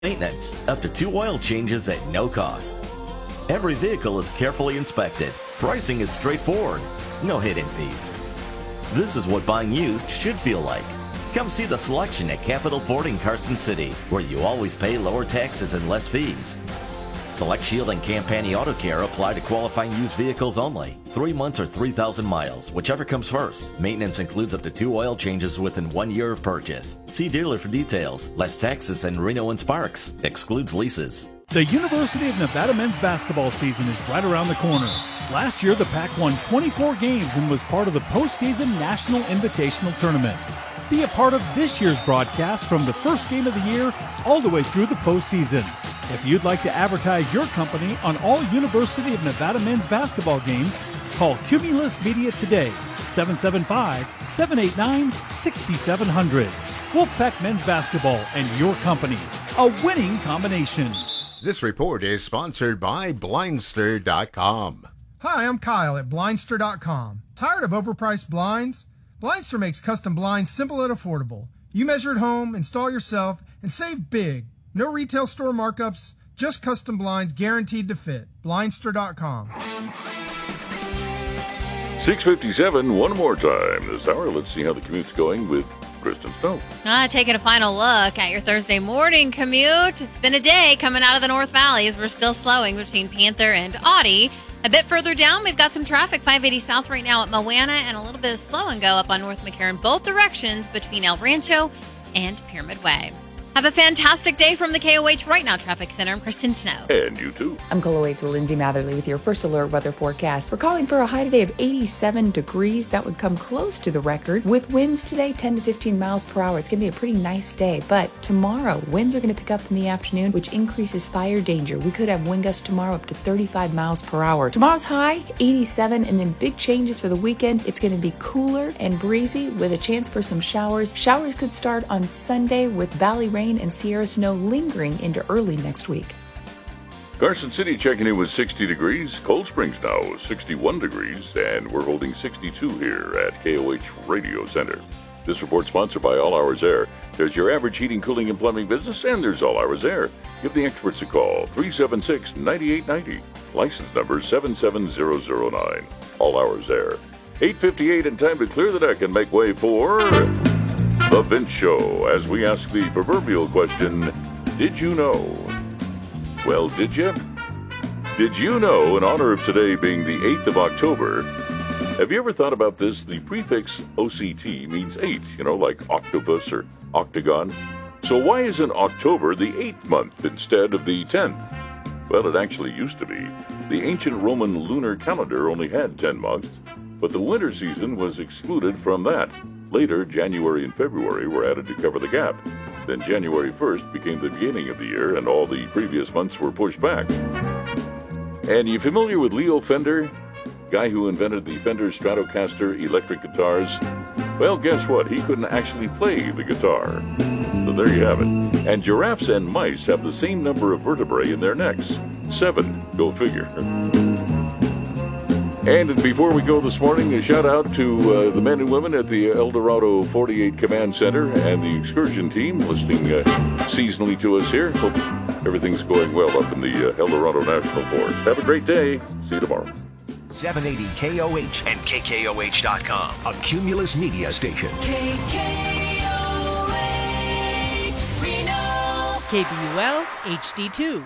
Maintenance, up to 2 oil changes at no cost. Every vehicle is carefully inspected. Pricing is straightforward, no hidden fees. This is what buying used should feel like. Come see the selection at Capital Ford in Carson City, where you always pay lower taxes and less fees. Select Shield and Campani Auto Care apply to qualifying used vehicles only. 3 months or 3,000 miles, whichever comes first. Maintenance includes up to 2 oil changes within 1 year of purchase. See dealer for details. Less taxes and Reno and Sparks. Excludes leases. The University of Nevada men's basketball season is right around the corner. Last year, the Pac won 24 games and was part of the postseason National Invitational Tournament. Be a part of this year's broadcast from the first game of the year all the way through the postseason. If you'd like to advertise your company on all University of Nevada men's basketball games, call Cumulus Media today, 775-789-6700. Wolfpack Men's Basketball and your company, a winning combination. This report is sponsored by Blindster.com. Hi, I'm Kyle at Blindster.com. Tired of overpriced blinds? Blindster makes custom blinds simple and affordable. You measure at home, install yourself, and save big. No retail store markups, just custom blinds guaranteed to fit. Blindster.com. 6:57, one more time this hour. Let's see how the commute's going with Kristen Snow. Taking a final look at your Thursday morning commute. It's been a day coming out of the North Valley as we're still slowing between Panther and Audie. A bit further down, we've got some traffic, 580 South right now at Moana, and a little bit of slow and go up on North McCarran, both directions between El Rancho and Pyramid Way. Have a fantastic day from the KOH Right Now Traffic Center. I'm Kristen Snow. And you too. I'm KOH Lindsay Matherly with your first alert weather forecast. We're calling for a high today of 87 degrees. That would come close to the record. With winds today, 10 to 15 miles per hour. It's going to be a pretty nice day. But tomorrow, winds are going to pick up in the afternoon, which increases fire danger. We could have wind gusts tomorrow up to 35 miles per hour. Tomorrow's high, 87, and then big changes for the weekend. It's going to be cooler and breezy with a chance for some showers. Showers could start on Sunday with valley rain and Sierra snow lingering into early next week. Carson City checking in with 60 degrees. Cold Springs now 61 degrees, and we're holding 62 here at KOH Radio Center. This report sponsored by All Hours Air. There's your average heating, cooling, and plumbing business, and there's All Hours Air. Give the experts a call, 376-9890. License number 77009. All Hours Air. 8:58 and time to clear the deck and make way for The Vince Show, as we ask the proverbial question, did you know? Well, did you? Did you know, in honor of today being the 8th of October, have you ever thought about this? The prefix OCT means 8, like octopus or octagon. So why isn't October the 8th month instead of the 10th? Well, it actually used to be. The ancient Roman lunar calendar only had 10 months, but the winter season was excluded from that. Later, January and February were added to cover the gap. Then January 1st became the beginning of the year, and all the previous months were pushed back. And you familiar with Leo Fender? Guy who invented the Fender Stratocaster electric guitars? Well, guess what? He couldn't actually play the guitar. So there you have it. And giraffes and mice have the same number of vertebrae in their necks. 7. Go figure. And before we go this morning, a shout out to the men and women at the El Dorado 48 Command Center and the excursion team listening seasonally to us here. Hope everything's going well up in the El Dorado National Forest. Have a great day. See you tomorrow. 780 KOH and KKOH.com, a Cumulus Media station. KKOH Reno. KBUL HD2.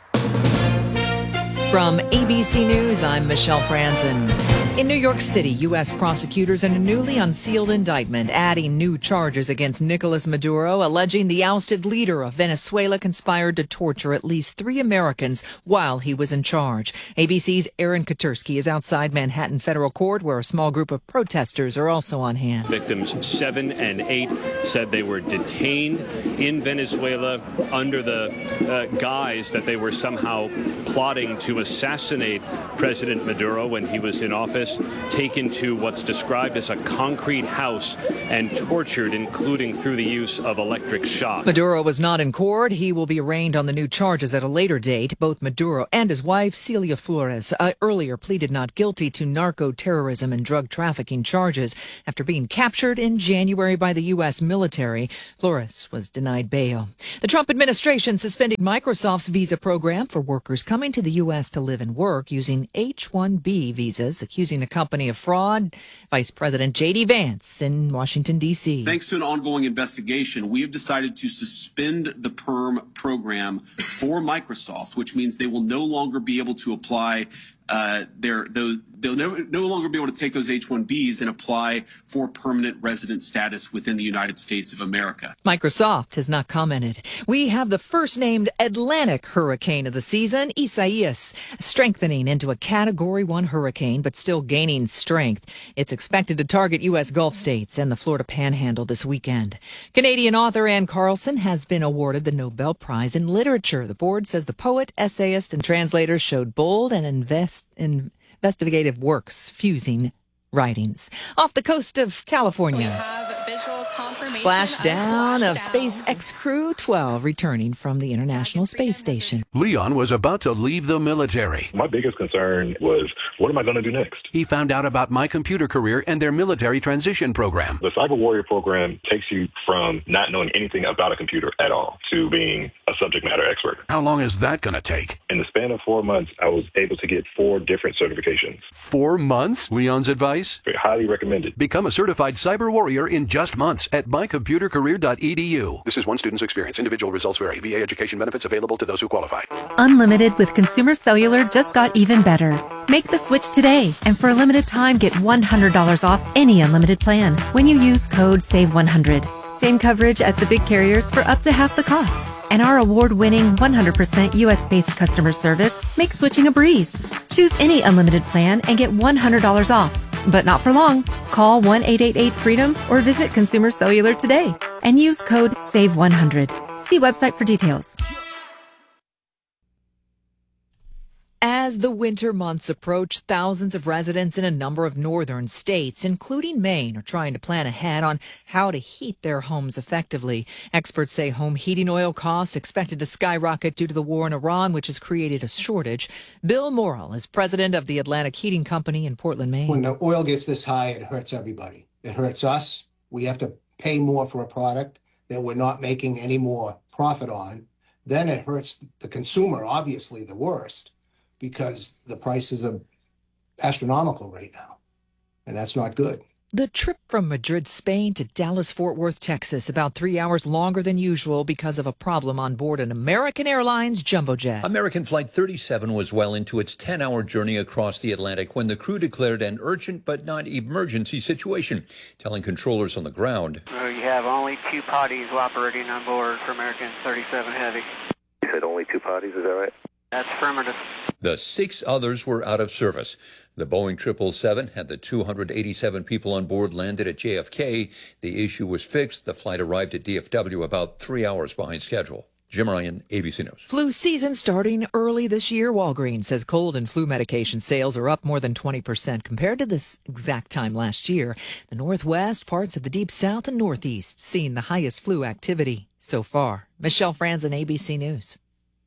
From ABC News, I'm Michelle Franzen. In New York City, U.S. prosecutors in a newly unsealed indictment adding new charges against Nicolas Maduro, alleging the ousted leader of Venezuela conspired to torture at least 3 Americans while he was in charge. ABC's Aaron Katursky is outside Manhattan Federal Court, where a small group of protesters are also on hand. Victims 7 and 8 said they were detained in Venezuela under the guise that they were somehow plotting to assassinate President Maduro when he was in office. Flores taken to what's described as a concrete house and tortured, including through the use of electric shock. Maduro was not in court. He will be arraigned on the new charges at a later date. Both Maduro and his wife, Celia Flores, earlier pleaded not guilty to narco-terrorism and drug trafficking charges after being captured in January by the U.S. military. Flores was denied bail. The Trump administration suspended Microsoft's visa program for workers coming to the U.S. to live and work using H-1B visas, accusing the company of fraud. Vice President J.D. Vance in Washington, D.C. Thanks to an ongoing investigation, we have decided to suspend the PERM program for Microsoft, which means they will no longer be able to apply they'll no longer be able to take those H-1Bs and apply for permanent resident status within the United States of America. Microsoft has not commented. We have the first named Atlantic hurricane of the season, Isaias, strengthening into a Category 1 hurricane, but still gaining strength. It's expected to target U.S. Gulf states and the Florida Panhandle this weekend. Canadian author Anne Carlson has been awarded the Nobel Prize in Literature. The board says the poet, essayist, and translator showed bold and investigative works fusing writings. Off the coast of California, splashdown of SpaceX Crew 12 returning from the International Space Station. Leon was about to leave the military. My biggest concern was, what am I going to do next? He found out about My Computer Career and their military transition program. The Cyber Warrior program takes you from not knowing anything about a computer at all to being a subject matter expert. How long is that going to take? In the span of 4 months, I was able to get 4 different certifications. 4 months? Leon's advice? Highly recommended. Become a certified cyber warrior in just months at mycomputercareer.edu. This is one student's experience. Individual results vary. VA education benefits available to those who qualify. Unlimited with Consumer Cellular just got even better. Make the switch today, and for a limited time, get $100 off any unlimited plan when you use code SAVE100. Same coverage as the big carriers for up to half the cost. And our award-winning 100% US-based customer service makes switching a breeze. Choose any unlimited plan and get $100 off. But not for long. Call 1-888-FREEDOM or visit Consumer Cellular today and use code SAVE100. See website for details. As the winter months approach, thousands of residents in a number of northern states, including Maine, are trying to plan ahead on how to heat their homes effectively. Experts say home heating oil costs expected to skyrocket due to the war in Iran, which has created a shortage. Bill Morrill is president of the Atlantic Heating Company in Portland, Maine. When the oil gets this high, it hurts everybody. It hurts us. We have to pay more for a product that we're not making any more profit on. Then it hurts the consumer, obviously the worst, because the prices are astronomical right now, and that's not good. The trip from Madrid, Spain to Dallas-Fort Worth, Texas, about 3 hours longer than usual because of a problem on board an American Airlines jumbo jet. American Flight 37 was well into its 10-hour journey across the Atlantic when the crew declared an urgent but not emergency situation, telling controllers on the ground. You have only 2 potties operating on board for American 37 Heavy. You said only 2 potties, is that right? That's affirmative. The 6 others were out of service. The Boeing 777 had the 287 people on board landed at JFK. The issue was fixed. The flight arrived at DFW about 3 hours behind schedule. Jim Ryan, ABC News. Flu season starting early this year. Walgreens says cold and flu medication sales are up more than 20% compared to this exact time last year. The Northwest, parts of the Deep South, and Northeast seeing the highest flu activity so far. Michelle Franzen, ABC News.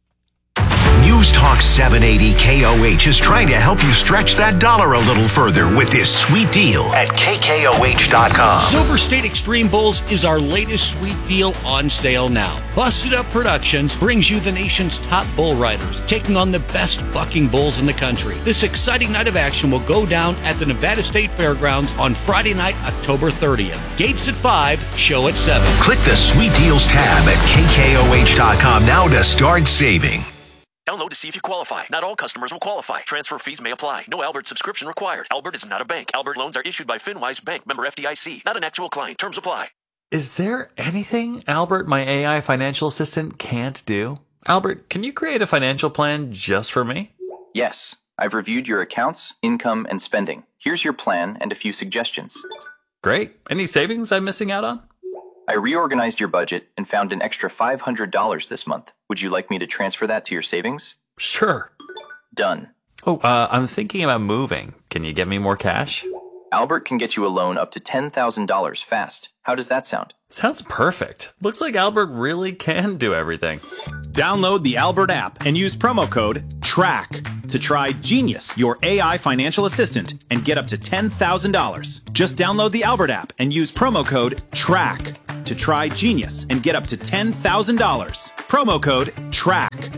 News Talk 780 KOH is trying to help you stretch that dollar a little further with this sweet deal at KKOH.com. Silver State Extreme Bulls is our latest sweet deal on sale now. Busted Up Productions brings you the nation's top bull riders, taking on the best bucking bulls in the country. This exciting night of action will go down at the Nevada State Fairgrounds on Friday night, October 30th. Gates at 5, show at 7. Click the Sweet Deals tab at KKOH.com now to start saving. Download to see if you qualify. Not all customers will qualify. Transfer fees may apply. No Albert subscription required. Albert is not a bank. Albert loans are issued by FinWise Bank, member FDIC. Not an actual client. Terms apply. Is there anything Albert, my AI financial assistant, can't do? Albert, can you create a financial plan just for me? Yes. I've reviewed your accounts, income, and spending. Here's your plan and a few suggestions. Great. Any savings I'm missing out on? I reorganized your budget and found an extra $500 this month. Would you like me to transfer that to your savings? Sure. Done. Oh, I'm thinking about moving. Can you get me more cash? Albert can get you a loan up to $10,000 fast. How does that sound? Sounds perfect. Looks like Albert really can do everything. Download the Albert app and use promo code TRACK to try Genius, your AI financial assistant, and get up to $10,000. Just download the Albert app and use promo code TRACK to try Genius and get up to $10,000. Promo code TRACK.